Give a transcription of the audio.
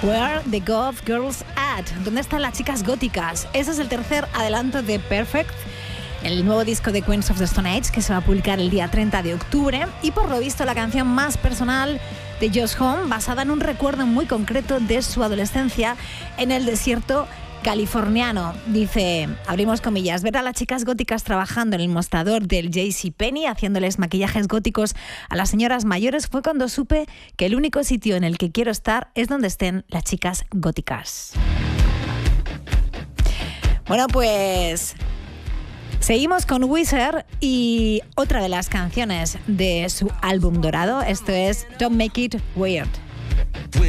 Where the Goth Girls At? ¿Dónde están las chicas góticas? Ese es el tercer adelanto de Perfect, el nuevo disco de Queens of the Stone Age, que se va a publicar el día 30 de octubre, y por lo visto la canción más personal de Josh Homme, basada en un recuerdo muy concreto de su adolescencia en el desierto californiano. Dice, abrimos comillas, ver a las chicas góticas trabajando en el mostrador del JCPenney haciéndoles maquillajes góticos a las señoras mayores fue cuando supe que el único sitio en el que quiero estar es donde estén las chicas góticas. Bueno, pues seguimos con Weezer y otra de las canciones de su álbum dorado. Esto es Don't Make It Weird.